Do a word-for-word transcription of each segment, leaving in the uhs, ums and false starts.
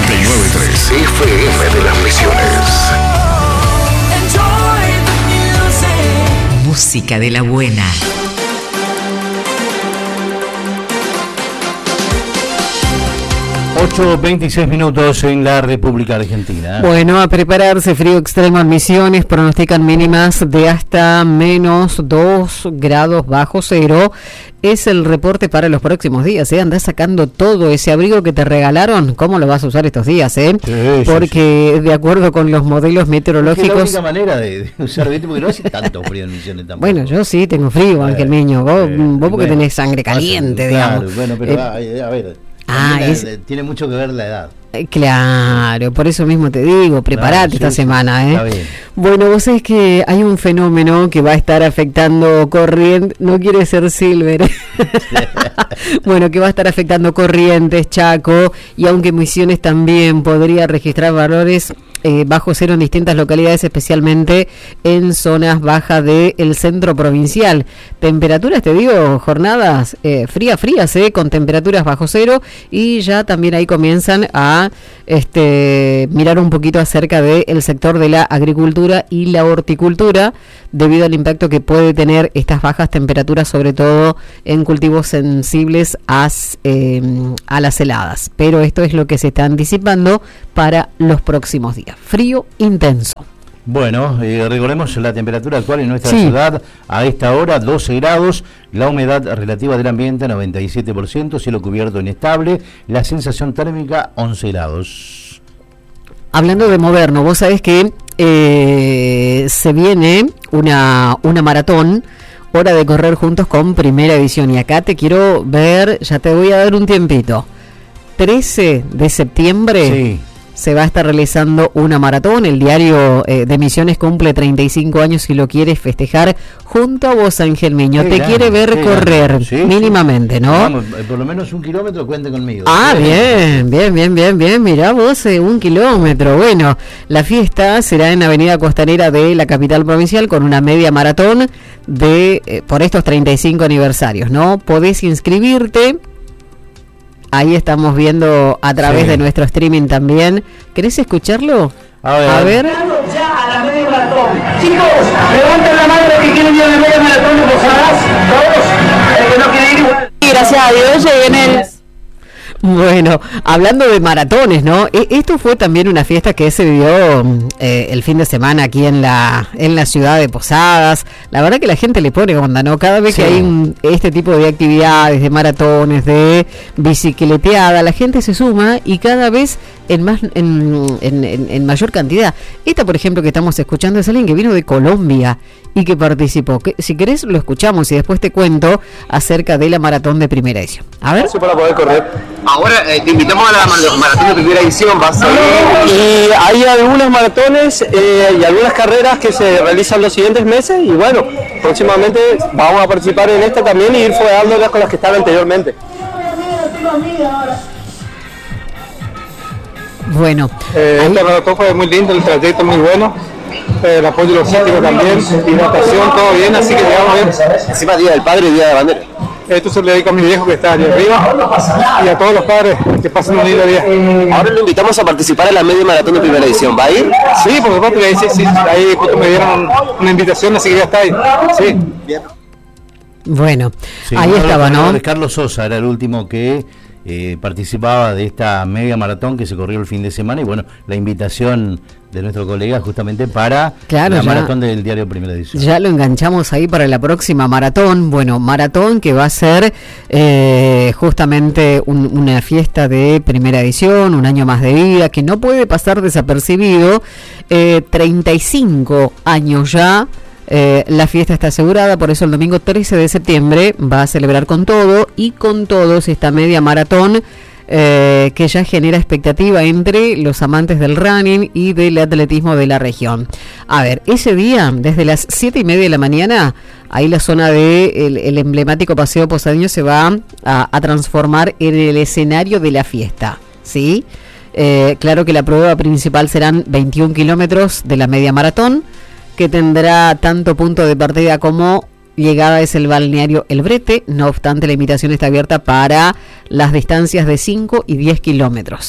noventa y nueve punto tres F M de las Misiones. Música de la buena. ocho veintiséis minutos en la República Argentina. Bueno, a prepararse, frío extremo en Misiones, pronostican mínimas de hasta menos dos grados bajo cero. Es el reporte para los próximos días, ¿eh? Andás sacando todo ese abrigo que te regalaron. ¿Cómo lo vas a usar estos días, eh? Sí, porque sí, sí. De acuerdo con los modelos meteorológicos... Es la única manera de, de usar viento, porque no hace tanto frío en Misiones tampoco. Bueno, yo sí tengo frío, Ángel Miño. Vos, eh, vos porque bueno, tenés sangre caliente, claro, digamos. Bueno, pero eh, a, a ver... Ah, la, es... tiene mucho que ver la edad. Claro, por eso mismo te digo, preparate no, sí, esta semana, ¿eh? Está bien. Bueno, vos sabés que hay un fenómeno que va a estar afectando Corrientes, no quiere ser Silver, bueno, que va a estar afectando Corrientes, Chaco, y aunque Misiones también podría registrar valores eh, bajo cero en distintas localidades, especialmente en zonas bajas del centro provincial. Temperaturas, te digo, jornadas eh, frías, frías, eh, con temperaturas bajo cero, y ya también ahí comienzan a este mirar un poquito acerca del sector de la agricultura y la horticultura, debido al impacto que puede tener estas bajas temperaturas, sobre todo en cultivos sensibles a, eh, a las heladas. Pero esto es lo que se está anticipando para los próximos días. Frío intenso. Bueno, eh, recordemos la temperatura actual en nuestra sí. ciudad a esta hora, doce grados, la humedad relativa del ambiente noventa y siete por ciento, cielo cubierto inestable, la sensación térmica once grados. Hablando de moderno, vos sabés que eh, se viene una, una maratón, hora de correr juntos con Primera Edición, y acá te quiero ver, ya te voy a dar un tiempito, trece de septiembre. Sí. Se va a estar realizando una maratón. El diario eh, de Misiones cumple treinta y cinco años y lo quiere festejar junto a vos, Ángel Miño. Te grande, quiere ver correr, sí, mínimamente, sí. ¿no? Vamos, por lo menos un kilómetro, cuente conmigo. Ah, sí. bien, bien, bien, bien, bien. Mirá vos, eh, un kilómetro. Bueno, la fiesta será en Avenida Costanera de la capital provincial con una media maratón de eh, por estos treinta y cinco aniversarios, ¿no? Podés inscribirte. Ahí estamos viendo a través sí. de nuestro streaming también. ¿Querés escucharlo? A ver. A ver. Ya a la media maratón. Chicos, levanten la mano los que quieren ir a la media maratón de Posadas. Todos. El que no quiere ir igual. Y gracias a Dios llegué en el... Bueno, hablando de maratones, ¿no? E- esto fue también una fiesta que se vivió eh, el fin de semana aquí en la en la ciudad de Posadas. La verdad que la gente le pone onda, ¿no? Cada vez sí. que hay un, este tipo de actividades, de maratones, de bicicleteada, la gente se suma y cada vez en más en, en, en, en mayor cantidad. Esta, por ejemplo, que estamos escuchando es alguien que vino de Colombia y que participó. Que, si querés lo escuchamos y después te cuento acerca de la maratón de Primera Edición. A ver. Para poder correr. Ahora eh, te invitamos a la maratón de Primera Edición. Vas a y hay algunos maratones eh, y algunas carreras que se realizan los siguientes meses y bueno, próximamente vamos a participar en esta también y ir fogueándolas con las que estaban anteriormente. Bueno, eh, esta maratón fue muy lindo, el trayecto muy bueno, eh, el apoyo logístico también, hidratación, todo bien, así que llegamos bien. Encima Día del Padre y Día de la Bandera. Esto se lo dedico a mi viejo que está allá arriba y a todos los padres que pasen un lindo día. Ahora lo invitamos a participar en la media maratón de Primera Edición. ¿Va a ir? Sí, por supuesto que sí, sí. Ahí justo me dieron una invitación, así que ya está ahí. Sí. Bien. Bueno, sí, ahí estaba, ¿no? Carlos Sosa era el último que eh, participaba de esta media maratón que se corrió el fin de semana y bueno, la invitación de nuestro colega justamente para claro, la ya, maratón del diario Primera Edición. Ya lo enganchamos ahí para la próxima maratón. Bueno, maratón que va a ser eh, justamente un, una fiesta de Primera Edición, un año más de vida, que no puede pasar desapercibido. Eh, treinta y cinco años ya. Eh, la fiesta está asegurada, por eso el domingo trece de septiembre va a celebrar con todo y con todos esta media maratón eh, que ya genera expectativa entre los amantes del running y del atletismo de la región. A ver, ese día, desde las siete y media de la mañana, ahí la zona de el, el emblemático Paseo Posadeño se va a, a transformar en el escenario de la fiesta, ¿sí? Eh, claro que la prueba principal serán veintiún kilómetros de la media maratón, que tendrá tanto punto de partida como llegada es el balneario El Brete. No obstante, la invitación está abierta para las distancias de cinco y diez kilómetros.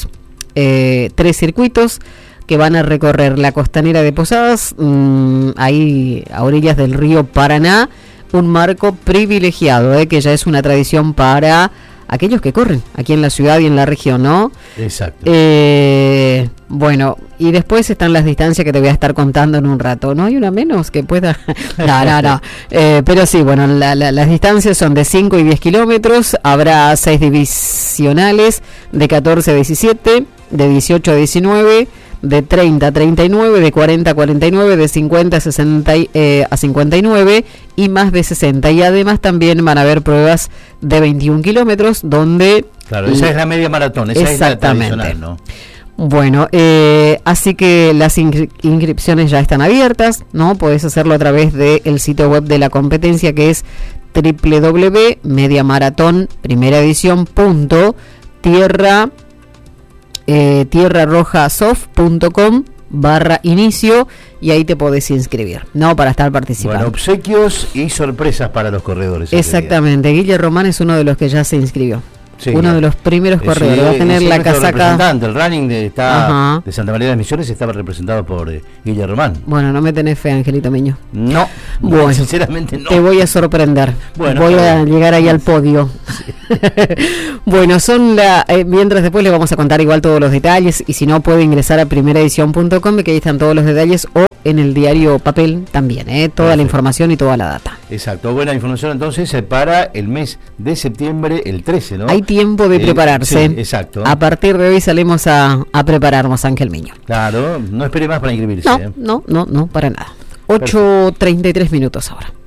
eh, tres circuitos que van a recorrer la costanera de Posadas, mmm, ahí a orillas del río Paraná, un marco privilegiado, eh, que ya es una tradición para aquellos que corren aquí en la ciudad y en la región, ¿no? Exacto. Eh, bueno, y después están las distancias que te voy a estar contando en un rato. ¿No hay una menos que pueda? no, no, no. Eh, pero sí, bueno, la, la, las distancias son de cinco y diez kilómetros. Habrá seis divisionales de catorce a diecisiete, de dieciocho a diecinueve, de treinta a treinta y nueve, de cuarenta a cuarenta y nueve, de cincuenta a sesenta eh, a cincuenta y nueve y más de sesenta. Y además también van a haber pruebas de veintiún kilómetros donde... Claro, esa es la media maratón, esa exactamente. Es la tradicional, ¿no? Bueno, eh, así que las inscri- inscripciones ya están abiertas, ¿no? Podés hacerlo a través del sitio web de la competencia, que es doble u doble u doble u punto mediamaratón primera edición punto tierra Eh, tierrarrojasoft punto com barra inicio, y ahí te podés inscribir, ¿no? Para estar participando. Bueno, obsequios y sorpresas para los corredores. Exactamente, Guille Román es uno de los que ya se inscribió. Sí, uno ya. de los primeros corredores. Sí, va a tener la casaca. El running de, está, de Santa María de las Misiones estaba representado por eh, Guille Román. Bueno, no me tenés fe, Angelito Miño. No, bueno, no, sinceramente no. Te voy a sorprender. Bueno, voy a ver. llegar ahí al podio. Sí. Bueno, son la. Eh, mientras después le vamos a contar igual todos los detalles. Y si no, puede ingresar a primera edición punto com, que ahí están todos los detalles. O en el diario papel también, ¿eh? Toda Perfecto. La información y toda la data. Exacto, buena información entonces para el mes de septiembre, el trece, ¿no? Hay tiempo de prepararse. Eh, sí, exacto. A partir de hoy salimos a, a prepararnos, Ángel Miño. Claro, no espere más para inscribirse. No, ¿eh? no, no, no, para nada. ocho treinta y tres minutos ahora.